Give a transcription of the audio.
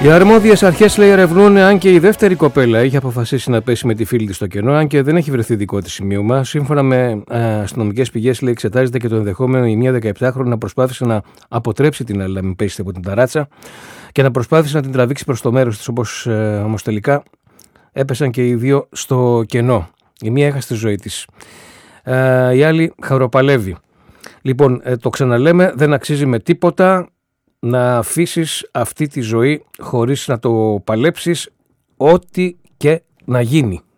Οι αρμόδιες αρχές, λέει, ερευνούν αν και η δεύτερη κοπέλα έχει αποφασίσει να πέσει με τη φίλη της στο κενό, αν και δεν έχει βρεθεί δικό της σημείωμα. Σύμφωνα με αστυνομικές πηγές, λέει, εξετάζεται και το ενδεχόμενο η μία 17χρονη να προσπάθησε να αποτρέψει την άλλη να μην πέσει από την ταράτσα και να προσπάθησε να την τραβήξει προς το μέρος της, όμως τελικά έπεσαν και οι δύο στο κενό. Η μία έχασε τη ζωή της. Η άλλη χαροπαλεύει. Λοιπόν, το ξαναλέμε, δεν αξίζει με τίποτα να αφήσεις αυτή τη ζωή χωρίς να το παλέψεις, ό,τι και να γίνει.